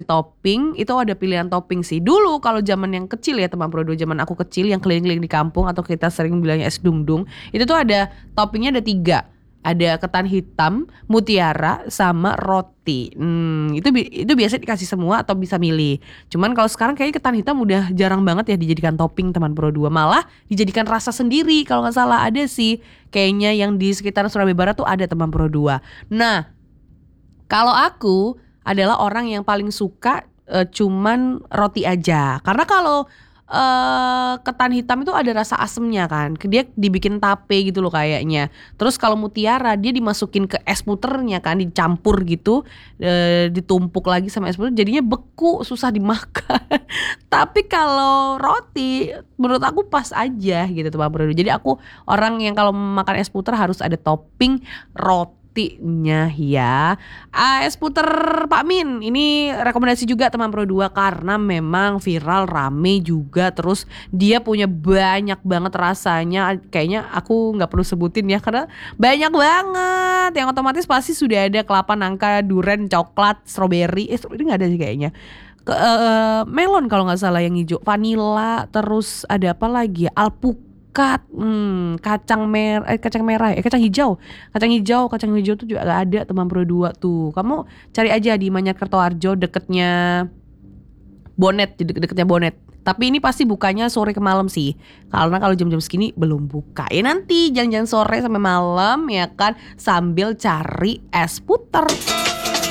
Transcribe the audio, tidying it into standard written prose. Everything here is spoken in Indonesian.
topping, itu ada pilihan topping sih. Dulu kalau zaman yang kecil ya teman Pro 2, zaman aku kecil yang keliling-keliling di kampung atau kita sering bilangnya es dung-dung, itu tuh ada toppingnya ada 3. Ada ketan hitam, mutiara, sama roti. Itu biasa dikasih semua atau bisa milih. Cuman kalau sekarang kayaknya ketan hitam udah jarang banget ya dijadikan topping teman Pro 2. Malah dijadikan rasa sendiri kalau nggak salah, ada sih. Kayaknya yang di sekitar Surabaya Barat tuh ada teman Pro 2. Nah, kalau aku adalah orang yang paling suka cuman roti aja. Karena kalau ketan hitam itu ada rasa asemnya kan. Dia dibikin tape gitu loh kayaknya. Terus kalau mutiara dia dimasukin ke es puternya kan, dicampur gitu, ditumpuk lagi sama es puter, jadinya beku, susah dimakan. Tapi kalau roti menurut aku pas aja gitu tuh Pak Bro. Jadi aku orang yang kalau makan es puter harus ada topping rotinya ya. Es puter Pak Min ini rekomendasi juga teman Pro 2 karena memang viral, rame juga, terus dia punya banyak banget rasanya. Kayaknya aku nggak perlu sebutin ya karena banyak banget yang otomatis pasti sudah ada kelapa, nangka, duren, coklat, strawberry. Strawberry nggak ada sih kayaknya. Melon kalau nggak salah yang hijau, vanilla, terus ada apa lagi ya? Alpukat, kacang merah, kacang hijau tuh juga gak ada teman Pro 2 tuh. Kamu cari aja di Manyar Kertoharjo deketnya Bonet, deketnya Bonet. Tapi ini pasti bukanya sore ke malam sih. Karena kalau jam-jam segini belum buka. Ya nanti jangan sore sampai malam ya kan sambil cari es puter.